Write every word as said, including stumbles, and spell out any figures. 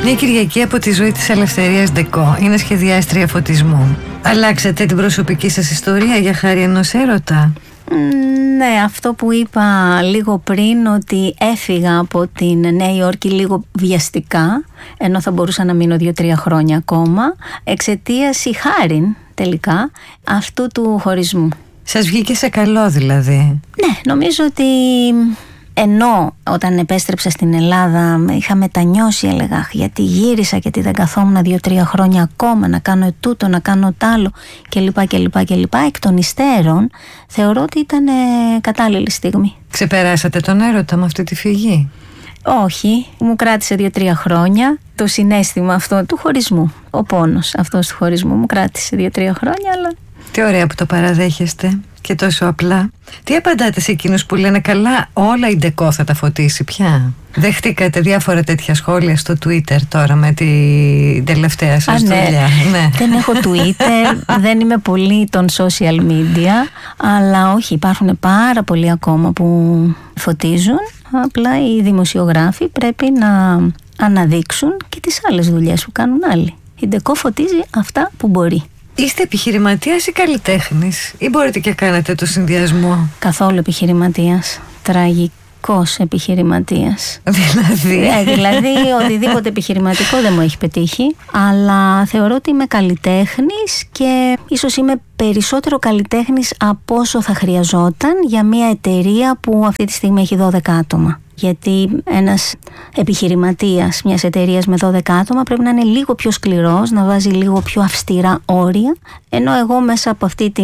Μια Κυριακή από τη ζωή της Ελευθερίας Ντεκό. Είναι σχεδιάστρια φωτισμού. Αλλάξατε την προσωπική σας ιστορία για χάρη ενός έρωτα? Ναι, αυτό που είπα λίγο πριν, ότι έφυγα από την Νέα Υόρκη λίγο βιαστικά, ενώ θα μπορούσα να μείνω δύο-τρία χρόνια ακόμα, εξαιτίας ή χάριν τελικά αυτού του χωρισμού. Σας βγήκε σε καλό δηλαδή? Ναι, νομίζω ότι ενώ όταν επέστρεψα στην Ελλάδα είχα μετανιώσει, έλεγα γιατί γύρισα, γιατί δεν καθόμουν δύο-τρία χρόνια ακόμα να κάνω τούτο, να κάνω τ' άλλο κλπ κλπ κλπ. Εκ των υστέρων θεωρώ ότι ήταν ε, κατάλληλη στιγμή. Ξεπεράσατε τον έρωτα με αυτή τη φυγή? Όχι, μου κράτησε δύο-τρία χρόνια το συναίσθημα αυτό του χωρισμού. Ο πόνος αυτός του χωρισμού μου κράτησε δύο-τρία χρόνια, αλλά... Τι ωραία που το παραδέχεστε και τόσο απλά. Τι απαντάτε σε εκείνους που λένε καλά όλα η Ντεκό θα τα φωτίσει πια? Δεχτήκατε διάφορα τέτοια σχόλια στο Twitter τώρα με την τελευταία σας δουλειά? Ναι. Ναι. Δεν έχω Twitter, δεν είμαι πολύ των social media, αλλά όχι, υπάρχουν πάρα πολλοί ακόμα που φωτίζουν. Απλά οι δημοσιογράφοι πρέπει να αναδείξουν και τις άλλες δουλειές που κάνουν άλλοι. Η Ντεκό φωτίζει αυτά που μπορεί. Είστε επιχειρηματίας ή καλλιτέχνης, ή μπορείτε και κάνετε το συνδυασμό? Καθόλου επιχειρηματίας. Τραγικός επιχειρηματίας. Δηλαδή. Ε, δηλαδή οτιδήποτε επιχειρηματικό δεν μου έχει πετύχει. Αλλά θεωρώ ότι είμαι καλλιτέχνης και ίσως είμαι περισσότερο καλλιτέχνης από όσο θα χρειαζόταν για μια εταιρεία που αυτή τη στιγμή έχει δώδεκα άτομα. Γιατί ένας επιχειρηματίας μιας εταιρείας με δώδεκα άτομα πρέπει να είναι λίγο πιο σκληρός, να βάζει λίγο πιο αυστηρά όρια, ενώ εγώ μέσα από αυτή τη